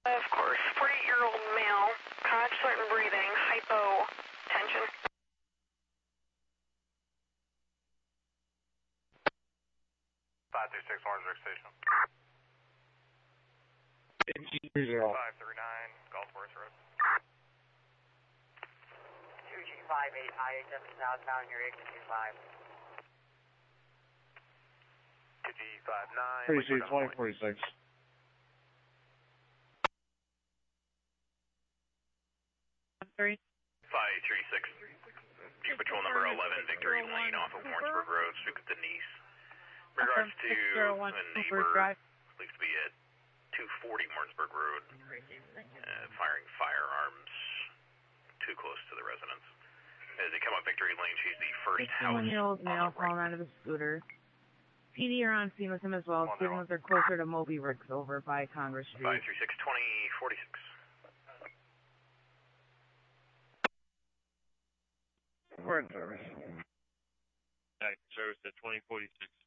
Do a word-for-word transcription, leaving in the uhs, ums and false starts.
Of course, forty-eight-year-old male, constant breathing, hypotension. five two six Orangeburg Station. five three nine Goldsworth Road. two G five eight I H S southbound, your agency five. two G five nine. forty-six, twenty forty-six. Three. five three six. View Patrol number eleven, Victory Lane off of Warrensburg Road, speak with Denise. In regards to a neighbor, believed to be at two forty Warrensburg Road, uh, firing firearms too close to the residence. As they come up Victory Lane, she's the first house on the fifty-one-year-old male right. falling out of a scooter. P D are on scene with him as well, given that they're closer to Moby Ricks over by Congress Street. five three six, twenty forty-six. Word service. Service at twenty forty-six.